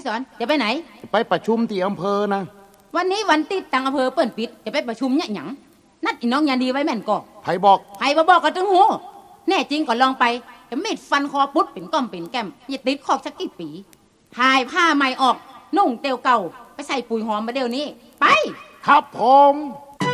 สอนจะไปไหนไปประชุมที่อำเภอนะวันนี้วันติดทางอำเภอเปิ้นปิดจะไปประชุมเนี่ยหยังนัดอีน้องยาดีไว้แม่นก่อไผบอกไผบ่บอกก็ถึงหูแน่จริงก็ลองไปจะมีดฟันคอปุ๊ดเป็นก้อมเป็นแก้มอย่าติดคอกสักกี่ปีถ่ายผ้าใหม่ออกนุ่งเตียวเก่าไปใส่ปุ๋ยหอมมาเดี๋ยวนี้ไปครับผม